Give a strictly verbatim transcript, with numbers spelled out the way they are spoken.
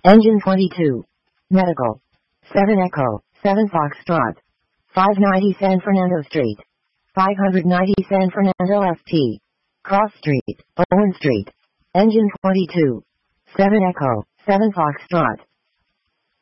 Engine twenty-two. Medical. seven Echo, seven Foxtrot. five ninety San Fernando Street. five ninety San Fernando F T. Cross Street, Owen Street. Engine twenty-two. seven Echo, seven Foxtrot.